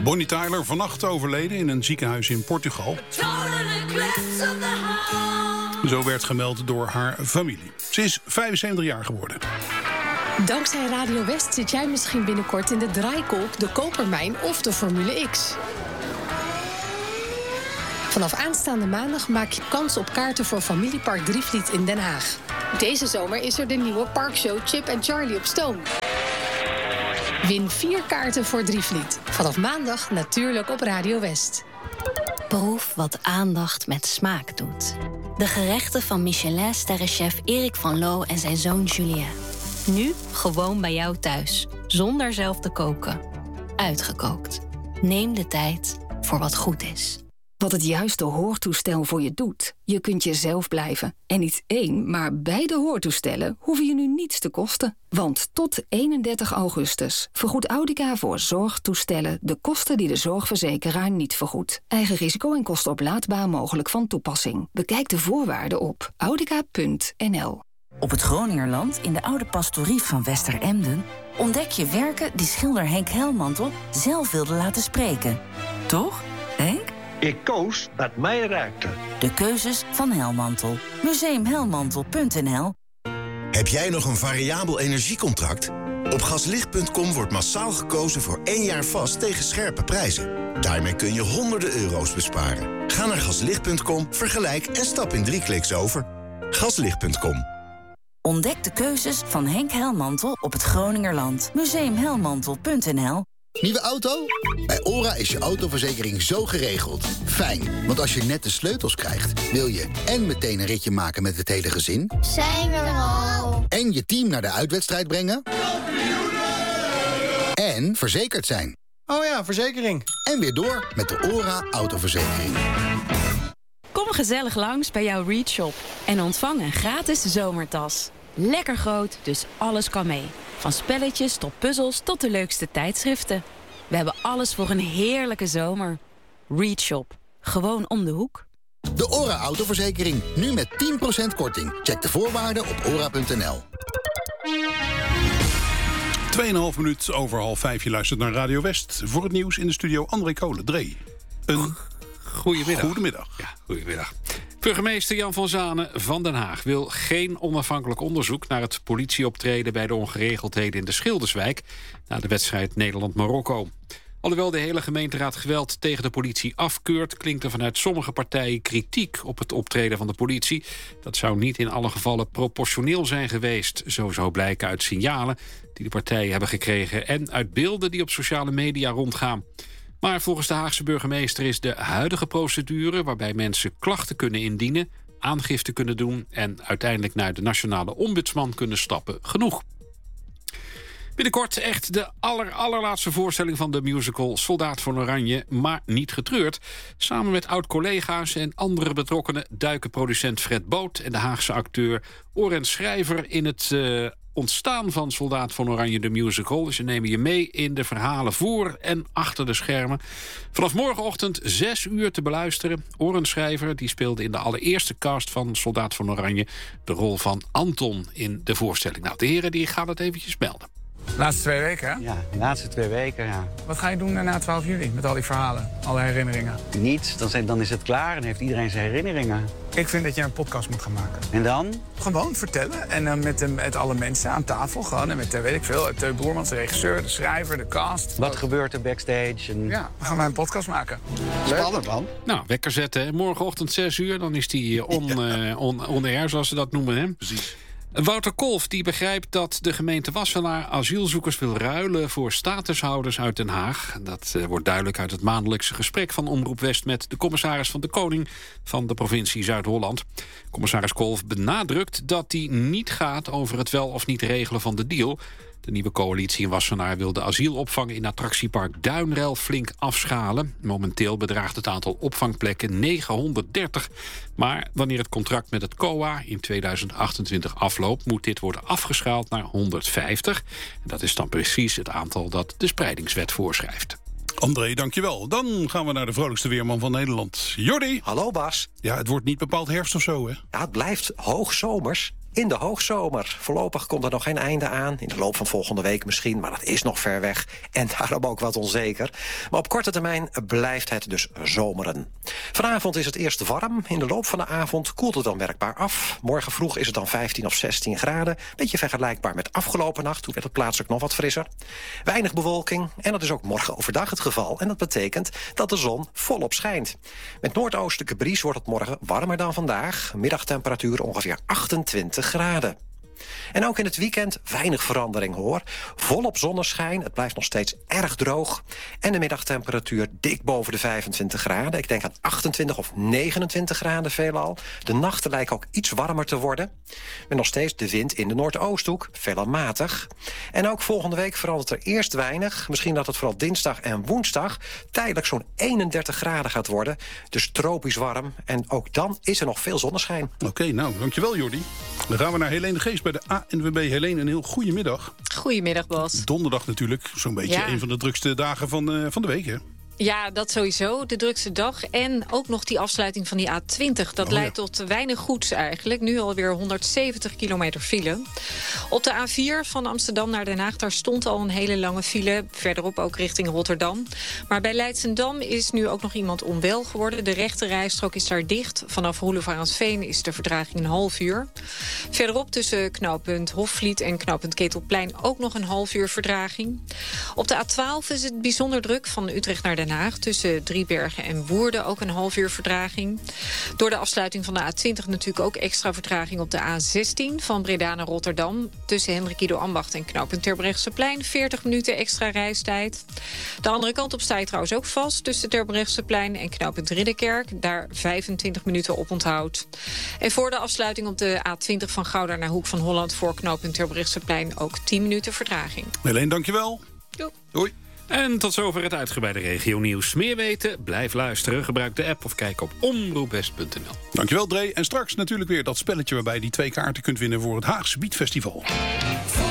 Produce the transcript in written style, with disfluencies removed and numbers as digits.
Bonnie Tyler, vannacht overleden in een ziekenhuis in Portugal. Zo werd gemeld door haar familie. Ze is 75 jaar geworden. Dankzij Radio West zit jij misschien binnenkort in de draaikolk, de Kopermijn of de Formule X. Vanaf aanstaande maandag maak je kans op kaarten voor Familiepark Drievliet in Den Haag. Deze zomer is er de nieuwe parkshow Chip en Charlie op stoom. Win 4 kaarten voor Drievliet. Vanaf maandag natuurlijk op Radio West. Proef wat aandacht met smaak doet. De gerechten van Michelin-sterrenchef Erik van Loo en zijn zoon Julien. Nu gewoon bij jou thuis, zonder zelf te koken. Uitgekookt. Neem de tijd voor wat goed is. Wat het juiste hoortoestel voor je doet. Je kunt jezelf blijven. En niet 1, maar beide hoortoestellen hoeven je nu niets te kosten. Want tot 31 augustus vergoedt Audica voor zorgtoestellen de kosten die de zorgverzekeraar niet vergoedt. Eigen risico en kosten oplaadbaar mogelijk van toepassing. Bekijk de voorwaarden op audica.nl. Op het Groningerland, in de oude pastorie van Westeremden, ontdek je werken die schilder Henk Helmantel zelf wilde laten spreken. Toch, Henk? Ik koos wat mij raakte. De keuzes van Helmantel. Museumhelmantel.nl. Heb jij nog een variabel energiecontract? Op gaslicht.com wordt massaal gekozen voor 1 jaar vast tegen scherpe prijzen. Daarmee kun je honderden euro's besparen. Ga naar gaslicht.com, vergelijk en stap in 3 kliks over. Gaslicht.com. Ontdek de keuzes van Henk Helmantel op het Groningerland. Museumhelmantel.nl. Nieuwe auto? Bij ORA is je autoverzekering zo geregeld. Fijn, want als je net de sleutels krijgt, wil je en meteen een ritje maken met het hele gezin. Zijn we er al? En je team naar de uitwedstrijd brengen. En verzekerd zijn. Oh ja, verzekering. En weer door met de ORA autoverzekering. Kom gezellig langs bij jouw Reach Shop en ontvang een gratis zomertas. Lekker groot, dus alles kan mee. Van spelletjes tot puzzels tot de leukste tijdschriften. We hebben alles voor een heerlijke zomer. Reach Shop. Gewoon om de hoek. De ORA autoverzekering. Nu met 10% korting. Check de voorwaarden op ora.nl. 2,5 minuut over 4:30. Je luistert naar Radio West. Voor het nieuws in de studio André Kolen. Dree. Goedemiddag. Ja, goedemiddag. Burgemeester Jan van Zanen van Den Haag wil geen onafhankelijk onderzoek naar het politieoptreden bij de ongeregeldheden in de Schilderswijk na de wedstrijd Nederland-Marokko. Alhoewel de hele gemeenteraad geweld tegen de politie afkeurt, klinkt er vanuit sommige partijen kritiek op het optreden van de politie. Dat zou niet in alle gevallen proportioneel zijn geweest. Zo zou blijken uit signalen die de partijen hebben gekregen en uit beelden die op sociale media rondgaan. Maar volgens de Haagse burgemeester is de huidige procedure, waarbij mensen klachten kunnen indienen, aangifte kunnen doen en uiteindelijk naar de nationale ombudsman kunnen stappen, genoeg. Binnenkort echt de allerlaatste voorstelling van de musical Soldaat van Oranje, maar niet getreurd. Samen met oud-collega's en andere betrokkenen duiken producent Fred Boot en de Haagse acteur Oren Schrijver in het ontstaan van Soldaat van Oranje de musical. Ze nemen je mee in de verhalen voor en achter de schermen. Vanaf morgenochtend 6 uur te beluisteren. Oren Schrijver die speelde in de allereerste cast van Soldaat van Oranje de rol van Anton in de voorstelling. Nou, de heren die gaan het eventjes melden. De laatste 2 weken, hè? Ja, de laatste 2 weken, ja. Wat ga je doen na 12 juli met al die verhalen, alle herinneringen? Niets, dan is het klaar en heeft iedereen zijn herinneringen. Ik vind dat je een podcast moet gaan maken. En dan? Gewoon vertellen. En dan met alle mensen aan tafel gewoon. En met, weet ik veel, Teun Boermans, de regisseur, de schrijver, de cast. Wat gebeurt er backstage? En... Ja, dan gaan wij een podcast maken. Spannend, man. Nou, wekker zetten. Hè. Morgenochtend 6 uur, dan is die on air, zoals ze dat noemen. Hè? Precies. Wouter Kolff die begrijpt dat de gemeente Wassenaar asielzoekers wil ruilen voor statushouders uit Den Haag. Dat wordt duidelijk uit het maandelijkse gesprek van Omroep West met de commissaris van de Koning van de provincie Zuid-Holland. Commissaris Kolff benadrukt dat die niet gaat over het wel of niet regelen van de deal. De nieuwe coalitie in Wassenaar wil de asielopvang in attractiepark Duinrel flink afschalen. Momenteel bedraagt het aantal opvangplekken 930. Maar wanneer het contract met het COA in 2028 afloopt, moet dit worden afgeschaald naar 150. En dat is dan precies het aantal dat de spreidingswet voorschrijft. André, dankjewel. Dan gaan we naar de vrolijkste weerman van Nederland. Jordi. Hallo Bas. Ja, het wordt niet bepaald herfst of zo, hè? Ja, het blijft hoogzomers. in de hoogzomer. Voorlopig komt er nog geen einde aan. In de loop van volgende week misschien, maar dat is nog ver weg. En daarom ook wat onzeker. Maar op korte termijn blijft het dus zomeren. Vanavond is het eerst warm. In de loop van de avond koelt het dan merkbaar af. Morgen vroeg is het dan 15 of 16 graden. Beetje vergelijkbaar met afgelopen nacht. Toen werd het plaatselijk nog wat frisser. Weinig bewolking. En dat is ook morgen overdag het geval. En dat betekent dat de zon volop schijnt. Met noordoostelijke bries wordt het morgen warmer dan vandaag. Middagtemperatuur ongeveer 28 graden. En ook in het weekend weinig verandering, hoor. Volop zonneschijn, het blijft nog steeds erg droog. En de middagtemperatuur dik boven de 25 graden. Ik denk aan 28 of 29 graden veelal. De nachten lijken ook iets warmer te worden. Met nog steeds de wind in de Noordoosthoek, veelal matig. En ook volgende week verandert er eerst weinig. Misschien dat het vooral dinsdag en woensdag tijdelijk zo'n 31 graden gaat worden. Dus tropisch warm. En ook dan is er nog veel zonneschijn. Oké, nou, dankjewel Jordi. Dan gaan we naar Helene de Geest bij de ANWB. Helene, een heel goede middag. Goedemiddag, Bas. Donderdag natuurlijk, zo'n beetje een van de drukste dagen van de week, hè? Ja, dat sowieso, de drukste dag. En ook nog die afsluiting van die A20. Dat leidt tot weinig goeds eigenlijk. Nu alweer 170 kilometer file. Op de A4 van Amsterdam naar Den Haag, daar stond al een hele lange file. Verderop ook richting Rotterdam. Maar bij Leidsendam is nu ook nog iemand onwel geworden. De rechte rijstrook is daar dicht. Vanaf Roelevarensveen is de vertraging een half uur. Verderop tussen knooppunt Hofvliet en knooppunt Ketelplein ook nog een half uur vertraging. Op de A12 is het bijzonder druk van Utrecht naar Den Haag. Tussen Driebergen en Woerden ook een half uur vertraging. Door de afsluiting van de A20 natuurlijk ook extra vertraging op de A16 van Breda naar Rotterdam. Tussen Hendrik Ido Ambacht en knooppunt Terbrechtseplein 40 minuten extra reistijd. De andere kant op sta je trouwens ook vast tussen Terbrechtseplein en knooppunt Ridderkerk. Daar 25 minuten op onthoud. En voor de afsluiting op de A20 van Gouda naar Hoek van Holland voor knooppunt Terbrechtseplein ook 10 minuten vertraging. Helene, dankjewel. Doei. En tot zover het uitgebreide regionieuws. Meer weten? Blijf luisteren. Gebruik de app of kijk op omroepwest.nl. Dankjewel, Dre. En straks natuurlijk weer dat spelletje waarbij je die 2 kaarten kunt winnen voor het Haagse Beatfestival.